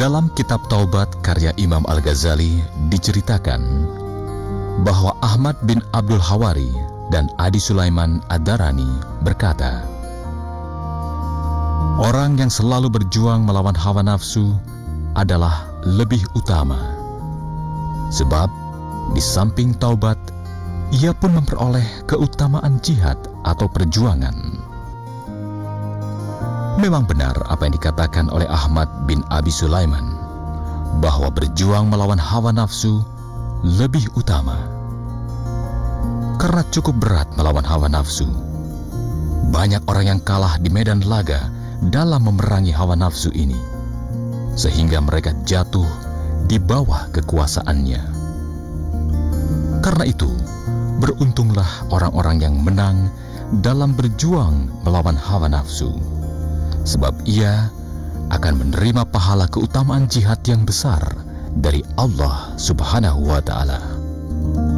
Dalam kitab Taubat karya Imam Al-Ghazali diceritakan bahwa Ahmad bin Abdul Hawari dan Adi Sulaiman Ad-Darani berkata, orang yang selalu berjuang melawan hawa nafsu adalah lebih utama. Sebab di samping taubat, ia pun memperoleh keutamaan jihad atau perjuangan. Memang benar apa yang dikatakan oleh Ahmad bin Abi Sulaiman, bahwa berjuang melawan hawa nafsu lebih utama. Karena cukup berat melawan hawa nafsu. Banyak orang yang kalah di medan laga dalam memerangi hawa nafsu ini, sehingga mereka jatuh di bawah kekuasaannya. Karena itu, beruntunglah orang-orang yang menang dalam berjuang melawan hawa nafsu, sebab ia akan menerima pahala keutamaan jihad yang besar dari Allah Subhanahu wa Ta'ala.